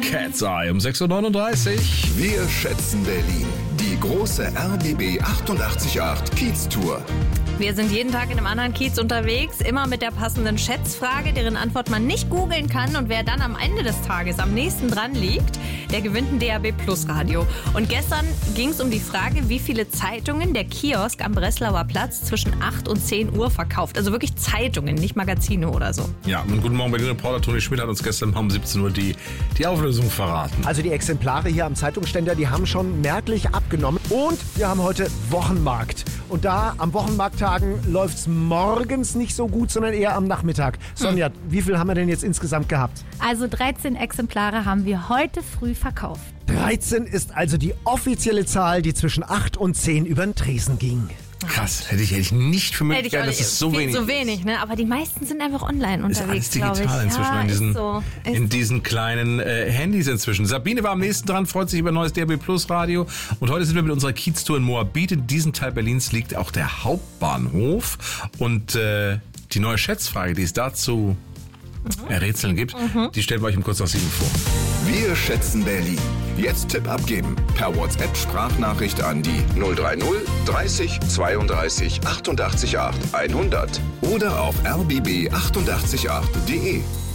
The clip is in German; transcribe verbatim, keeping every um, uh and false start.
Cat's Eye um sechs Uhr neununddreißig. Wir schätzen Berlin. Die große R B B achtundachtzig Komma acht Kiez-Tour. Wir sind jeden Tag in einem anderen Kiez unterwegs, immer mit der passenden Schätzfrage, deren Antwort man nicht googeln kann. Und wer dann am Ende des Tages am nächsten dran liegt, der gewinnt ein D A B Plus Radio. Und gestern ging es um die Frage, wie viele Zeitungen der Kiosk am Breslauer Platz zwischen acht und zehn Uhr verkauft. Also wirklich Zeitungen, nicht Magazine oder so. Ja, und guten Morgen, Berlin-Reporter Toni Schmidt hat uns gestern um siebzehn Uhr die, die Auflösung verraten. Also die Exemplare hier am Zeitungsständer, die haben schon merklich abgenommen. Und wir haben heute Wochenmarkt. Und da am Wochenmarkttagen läuft es morgens nicht so gut, sondern eher am Nachmittag. Sonja, hm. wie viel haben wir denn jetzt insgesamt gehabt? Also dreizehn Exemplare haben wir heute früh verkauft. dreizehn ist also die offizielle Zahl, die zwischen acht und zehn über den Tresen ging. Krass, hätte ich, hätte ich nicht für möglich gehalten, dass es so wenig so wenig, ne? Aber die meisten sind einfach online unterwegs, glaube ich. Ist alles digital inzwischen, ja, in diesen, so, in diesen kleinen äh, Handys inzwischen. Sabine war am nächsten dran, freut sich über ein neues D A B Plus Radio. Und heute sind wir mit unserer Kiez-Tour in Moabit. In diesem Teil Berlins liegt auch der Hauptbahnhof. Und äh, die neue Schätzfrage, die es dazu mhm. errätseln gibt, mhm. die stellen wir euch um kurz nach sieben vor. Wir schätzen Berlin. Jetzt Tipp abgeben. Per WhatsApp-Sprachnachricht an die null drei null dreißig zweiunddreißig achtundachtzig acht hundert oder auf r b b achtundachtzig acht punkt d e.